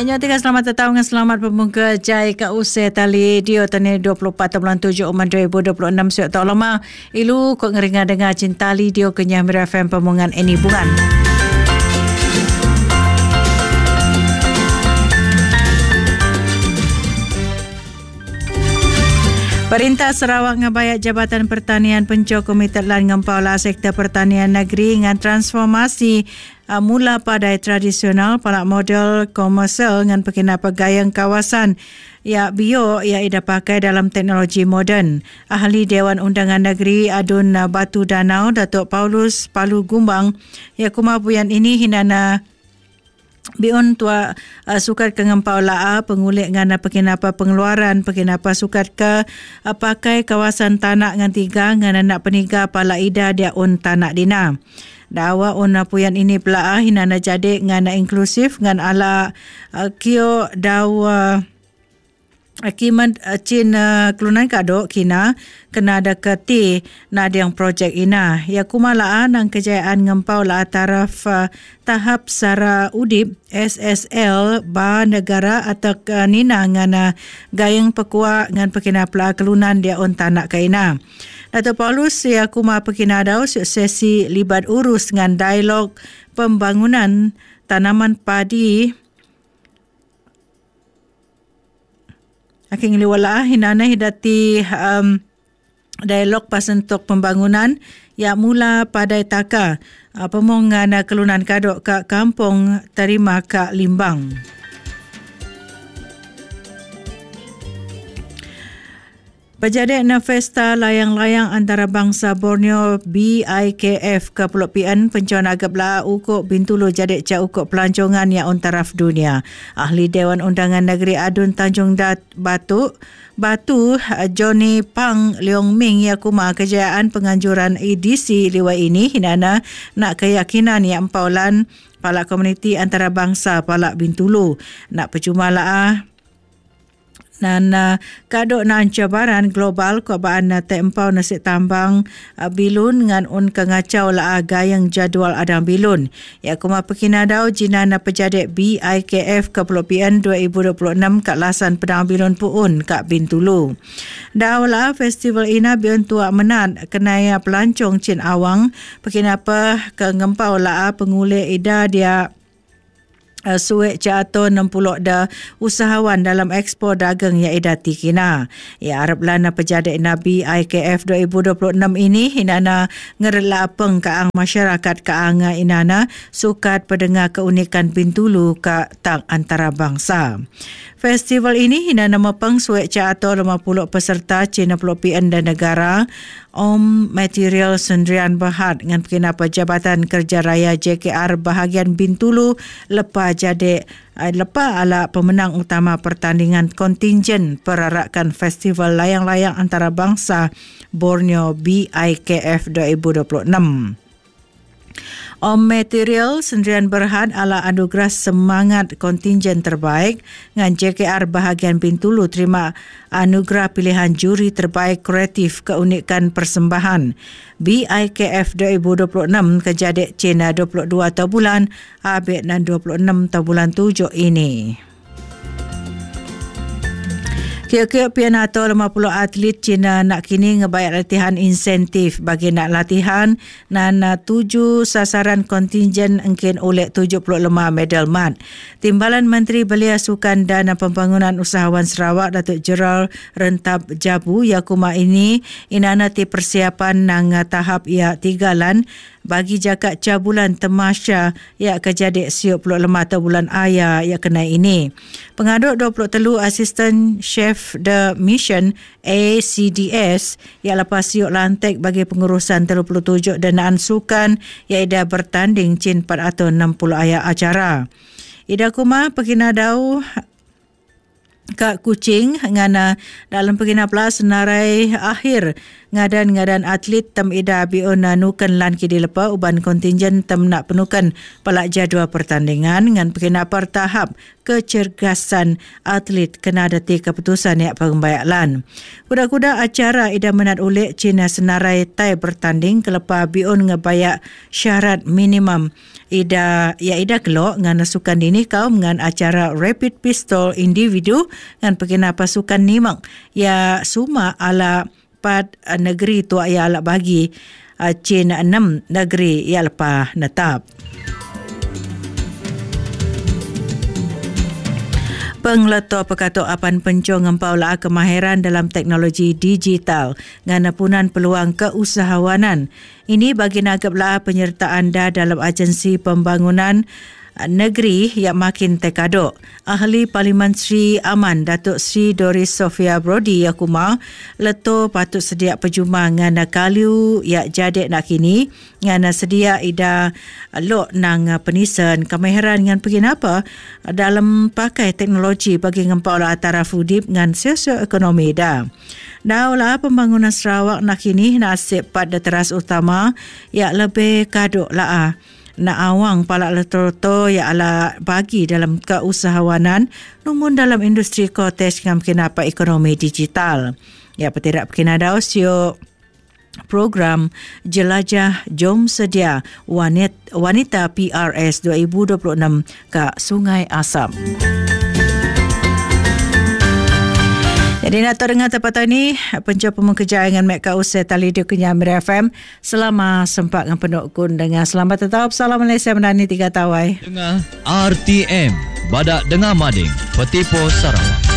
Nyatikan selamat datang dan selamat pembuka jai ka usai tali dio tani 24 bulan 7 Oman 2026 siok tak lama ilu kok ngeringa dengar cintali dio kenyah Mira FM pemungan ini bungan. Perintah Sarawak ngabayak Jabatan Pertanian Pencok Komite Lan Ngempaula Sektor Pertanian Negeri dengan transformasi mula padai tradisional pada model komersial dengan perkenapa gayang kawasan ya bio ia ida pakai dalam teknologi moden. Ahli Dewan Undangan Negeri Adun Batu Danau Datuk Paulus Palu Gumbang ya kumapuyan ini hinana biun tua sukat ke ngempau laa pengulik ngana pekinapa pengeluaran pekinapa sukat ke pakai kawasan tanah ngan tiga ngana nak peniga pala ida dia un tanah dina. Dawa un puyan ini pelaa hinana jadi ngana inklusif ngan ala kio dawa akiman Cina kelunan kado kina kena ada keti nadang projek ina ya kumalaa nang kejayaan ngempau la taraf tahap sara udip SSL ba negara atau nina ngana gayeng pekua ngan pekina pela kelunan dia on tanak kaina. Datuk Paulus ya kuma pekina dau sesi libat urus ngan dialog pembangunan tanaman padi aking liwala hinana hidati dialog pasentok pembangunan ya mula padai taka pemongan kelunan kadok ka kampung terima ka Limbang. Berjadek na Festa Layang-Layang Antarabangsa Borneo BIKF ke Pulau PN pencuan agak la ukuk Bintulu jadek ca ukuk pelancongan yang taraf dunia. Ahli Dewan Undangan Negeri Adun Tanjung Batu Johnny Pang Leong Ming ya kuma kejayaan penganjuran edisi liwat ini hinana nak keyakinan yang empaulan pala komuniti antarabangsa pala Bintulu nak percuma lah dan kadok nan cabaran global ko baan tempau nasi tambang bilun ngan un kengacau la gayang jadual adang bilun ya kuma pekinadau jinana pejadek BIKF ke Pulau PN 2026 kat lasan pedang bilun puun kat Bintulu. Daula festival ina biun tua menan kenaya pelancong Cin Awang pekinapa ke ngempau la pengulik ida dia suek jatuh 60 dah usahawan dalam ekspor dagang yang idati kina. Ya Arab lana pejadek Nabi IKF 2026 ini hinana ngerela peng kaang masyarakat kaang inana sukat pendengar keunikan Bintulu ka tang antarabangsa. Festival ini hinana mapeng suek jatuh 50 peserta Cina Pulau PN dan negara Om Material Sendirian Berhad dengan pengenapa Jabatan Kerja Raya JKR bahagian Bintulu lepas jadi lepas ala pemenang utama pertandingan kontingen perarakan Festival Layang-Layang Antarabangsa Borneo BIKF 2026. Om Material Sendirian Berhad ala anugerah semangat kontingen terbaik dengan JKR bahagian Bintulu terima anugerah pilihan juri terbaik kreatif keunikan persembahan. BIKF 2026 kejadek Cina 22 tahun bulan abek dan 26 tahun bulan 7 ini. Kira-kira pianato 50 atlet Cina nak kini ngebayar latihan insentif bagi nak latihan dan 7 sasaran kontingen engkin oleh 75 medal mat. Timbalan Menteri Belia Sukan dan Pembangunan Usahawan Sarawak Datuk Jeral Rentab Jabu yakuma ini inanati persiapan nang tahap ia 3 lan bagi jakat cabulan temasya ya kejadek siuk 25 bulan aya ya kena ini. Pengaduk 23 asisten chef the mission ACDS ya lepas siuk lantik bagi pengurusan 37 danaan sukan ya ida bertanding Cin 460 aya acara. Ida kuma pekinadau Kak Kuching ngana dalam pegina pula senarai akhir ngadan atlet tem ida bion nukan lan kidi lepa uban kontingen tem nak penukan palak jadual pertandingan dengan pengenapar tahap kecergasan atlet kena dati keputusan yang pengembayak lan. Kuda-kuda acara ida menat ulik Cina senarai tai bertanding kelepa bion ngebayak syarat minimum ida kelok dengan sukan dini kaum dengan acara rapid pistol individu dengan pengenapa sukan nimang ya suma ala 4 negeri tu ya ala bagi Cina 6 negeri ya lepas netap. Pengleto pekato apan pencong ngempau la kemahiran dalam teknologi digital ngana punan peluang keusahawanan. Ini bagi nagap la penyertaan da dalam agensi pembangunan negeri yang makin tekaduk. Ahli Parlimen Sri Aman Datuk Sri Doris Sofia Brody Yakuma leto patut sedia perjuma ngana kaliu ya jadek nak kini ngana sedia ida lok nang penisan kemahiran ngan pengenapa dalam pakai teknologi bagi ngempau la taraf udip ngan sosioekonomi dah. Daulah pembangunan Sarawak nak kini nasib pada teras utama ya lebih kaduk lah nak awang palak leto ya ala bagi dalam keusahawanan namun dalam industri cottage dengan kenapa ekonomi digital. Ya petirak penada osio program Jelajah Jom Sedia Wanita PRS 2026 ke Sungai Asam. Jadi nak tahu dengar tempatan ini, pencoba pemukerja dengan Mek Usai Tali di Kenyamir FM. Selama sempat dengan penukun dengan selamat tetap. Salam Malaysia menani 3 tawai. Dengar RTM, Badak Dengar Mading, Petipo Sarawak.